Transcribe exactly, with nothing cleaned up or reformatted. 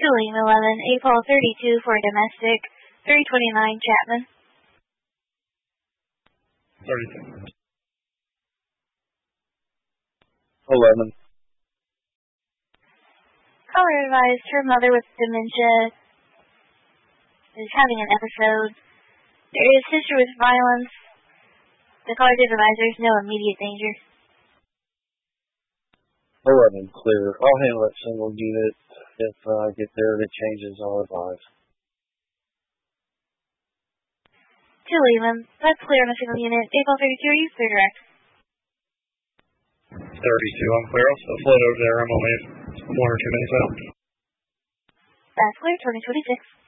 Julian eleven, April thirty-two for domestic, three twenty-nine Chapman. thirty-two. eleven. Caller advised her mother with dementia is having an episode. There is history with violence. The caller did advise there's no immediate danger. eleven, clear. I'll handle that single unit. If uh, I get there and it changes, I'll advise. Julian, that's clear on the single unit. April thirty-two, are you clear direct? thirty-two, I'm clear. I'll still float over there. I'm only one or two minutes out. That's clear, twenty twenty-six.